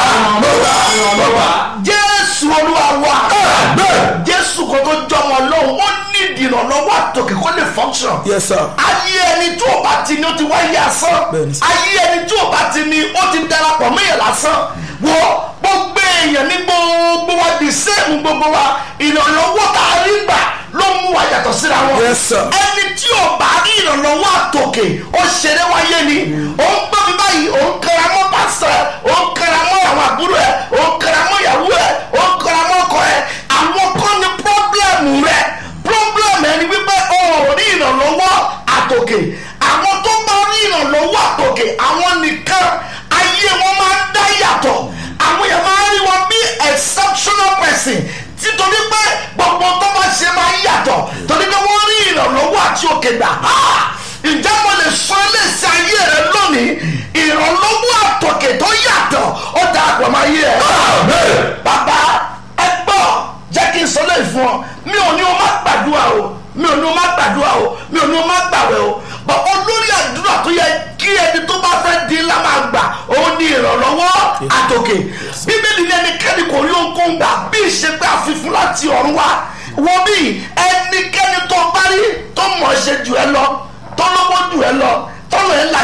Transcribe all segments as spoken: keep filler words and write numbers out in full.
mo gbà mo gbà. jésù olúwa wa jésù kò tó jọmọ lóhùn ó ní ìdìrànlọ́wọ́ àtòkè kó lè function. Yes, sir. ayé ẹni tí ò bá ti ní ó ti wáyé asán ayé ẹni tí ò bá ti ní ó ti darapọ̀ mẹ́yẹ̀ lásán wo gbogbo èèyàn ní gbogbo wa di sẹ́ẹ̀mù gbogbo wa ìrànlọ́wọ́ tá a rí gbà ló mú wa yàtọ̀ síra wọn. Yes, sir. ẹni tí ò bá rí ìrànlọ́wọ́ àtòkè ó ṣeré wáyé ni ó ń gbọ́ mi báyìí ó ń kara mọ́ pásítọ̀ ẹ̀ ó ń kara mọ́ àwọn àbúrò ẹ̀ ó ń kara mọ́ ìyàwó ẹ̀ ó ń kara mọ́ ọkọ ẹ̀ àwọn kan ní pọ́blẹ́mù rẹ̀ pọ́blẹ́mù ẹni wípé ó rí ìrànlọ́wọ́ àtòkè àwọn tó bá rí ìrànlọ́wọ́ àtòkè àwọn nìkan ayé wọn máa ń dá yàtọ̀ àwọn yẹn máa ń rí wọn bí exceptional person títorí pé gbogbo tó bá ṣe máa ń yàtọ̀ torí pé wọ́n rí ìrànlọ́wọ́ àti òkè gbà ǹjẹ́ mo lè sọ eléyìí ayé rẹ lónìí ìrànlọ́wọ́ àtòkè tó yàtọ̀ ó darapọ̀ máa yé ẹ. bàbá ẹ gbọ́ jẹ́ kí n sọ lẹ́yìn fún ọ mi ò ní o má gbàdúrà o mi ò ní o má gbàdúrà o mi ò ní o má gbàwẹ̀ o bọ̀ olórí àdúrà tó yẹ kí ẹni tó bá fẹ́ di ńlá máa gbà òun ní ìrànlọ́wọ́ àtòkè bíbélì ní ẹnikẹ́ni kò rí ohunkóhun gbà bí ìṣepẹ́ àfihàn láti ọ̀run wá wọ́n bí ẹnikẹ́ni tó bá rí tó mọ̀ ṣe jù ẹ lọ tó lọ́wọ́ jù ẹ lọ tọ́lọ̀ ẹ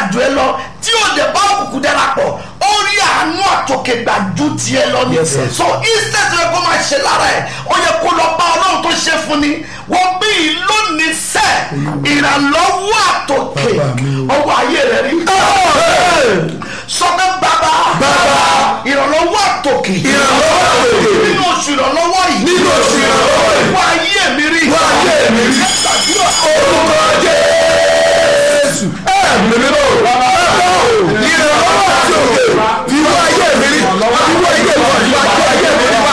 jù ẹ lọ tí ò dé bá òkùnkùn darapọ̀ ó rí àánú àtòkè gbà ju tiẹ̀ lọ ni. so instead rẹ kó máa ṣe lára ẹ̀ ó yẹ kó lọ bá ọlọ́run tó ṣe fún ni wọ́n bí lónìí sẹ́ ìrànlọ́wọ́ àtòkè ọwọ́ ayé rẹ̀ rí. sọ pé bàbá ìrànlọ́wọ́ àtòkè nínú oṣù ìrànlọ́wọ́ yìí nínú oṣù ìrànlọ́wọ́ yìí wọ́n ayé mi rí. wọ́n ayé mi rí. orúkọ Jésù ẹ̀mí mímọ́ ìrànlọ́wọ́ àti òkè ìwọ ayé mi rí ìwọ ayé mi rí ìwọ ayé mi rí ìwọ ayé mi rí ìrànlọ́wọ́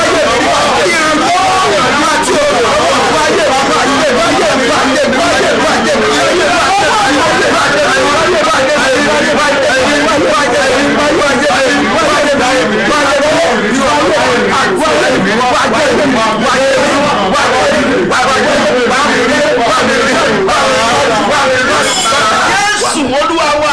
àti òkè ìwọ ayé mi rí ìwọ ayé mi rí ìwọ ayé mi rí ìwọ ayé mi Jésù Olúwa wa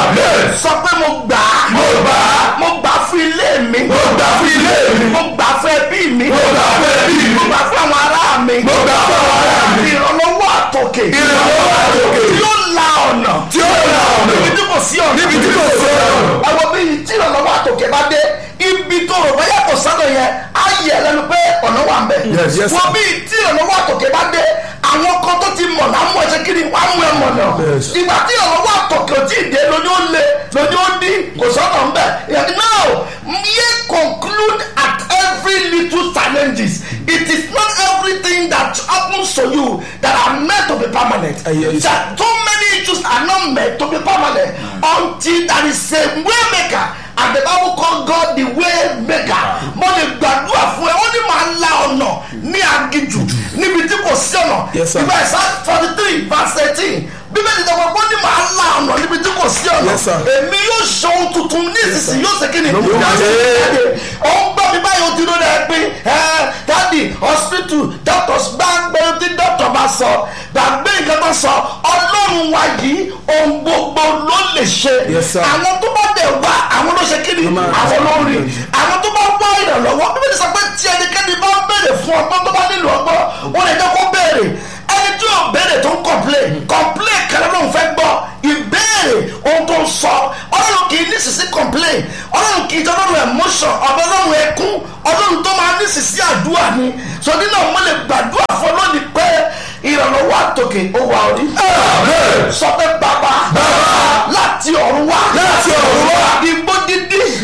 sọ pé mo gbà á mo gbà á mo gbà fún ilé mi mo gbà fún ilé mi mo gbà fún ẹbí mi mo gbà fún ẹbí mi mo gbà fún àwọn ará mi mo gbà fún àwọn ará mi ìrànlọ́wọ́ àtòkè ìrànlọ́wọ́ àtòkè tí ó la ọ̀nà tí ó la ọ̀nà níbi tí kò sí ọ̀nà níbi tí kò sí ọ̀nà. àwọn bí tí ìrànlọ́wọ́ àtòkè bá dé ibi tó rò bóyá kò sánà yẹn á yẹ ẹ lẹ́nu pé ọ̀nà wà ń bẹ̀. Yes, yes, wọ́n bí tí ìrànlọ́wọ́ àtòkè bá dé àwọn kan tó ti mọ̀ náà mú ẹsẹ̀ kiri wá mú ẹ mọ̀ náà. Yes. ìgbà tí ìrànlọ́wọ́ àtòkè ò tí ì dé lóní ó le lóní ó dín kò sọ́nà ń bẹ̀. now ye conclude at every little challenges it is not everything that happens to you that are meant to be permanent. Uh, yes. that too many issues are not meant to be permanent until there is a way maker and the Bible call God the way maker. mo lè gbàdúrà fún ẹ ó ní màá la ọ̀nà ní aginjù níbi tí kò sí ọ̀nà. Yes, sir. ìgbà ìsá forty three verse eighteen bíbélì ìjọba ó ní màá la ọ̀nà níbi tí kò sí ọ̀nà. Yes, sir. èmi yóò ṣe ohun tuntun nísinsìnyí yóò ṣe kí ni. Ló mú jáde. ó ń gbọ́ mi báyìí ó ti lórí ẹ pé ẹ dáàdi hospital doctors gbàgbé tí doctor bá sọ gbàgbé nǹkan tó sọ ọlọ́run wa yìí ohun gbogbo ló lè ṣe. Yes, sir. àwọn tó bá dẹ̀ wá àwọn ló ṣe kí ni àwọn ló rí àwọn tó bá wá ìrànlọ́wọ́ bíbélì sọ pé tí ẹnikẹ́ni bá ń béèrè fún ọgbọ́n tó bá nílò ọgbọ́n wọn lè jẹ́ kó béèrè ẹni tí yóò béèrè tó ń complain complain kẹlẹ́ ló ń fẹ́ gbọ́ ìbéèrè ohun tó ń sọ ọlọ́run kì í nísìsiyìí complain ọlọ́run kì í jẹ́ ọlọ́run emotion ọ̀bẹ ọlọ́run ẹkún ọlọ́run tó máa nísìsiyìí àdúrà ni sọdí náà mo lè gbàdúrà fún ọlọ́ni pé ìrànlọ́wọ́ àtòkè ó wà orí. sọ pé bàbá láti ọ̀run wá láti ọ̀run wá.